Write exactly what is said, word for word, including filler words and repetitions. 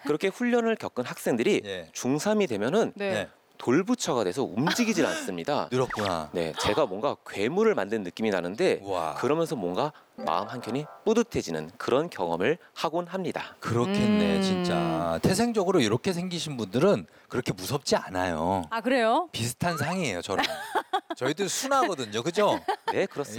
그렇게 훈련을 겪은 학생들이 예. 중삼이 되면은 네. 네. 돌부처가 돼서 움직이질 않습니다. 늘었구나. 네, 제가 뭔가 괴물을 만든 느낌이 나는데 와. 그러면서 뭔가 마음 한켠이 뿌듯해지는 그런 경험을 하곤 합니다. 그렇겠네, 음. 진짜. 태생적으로 이렇게 생기신 분들은 그렇게 무섭지 않아요. 아 그래요? 비슷한 상이에요, 저랑. 저희들 순하거든요, 그죠? 네, 그렇습니다.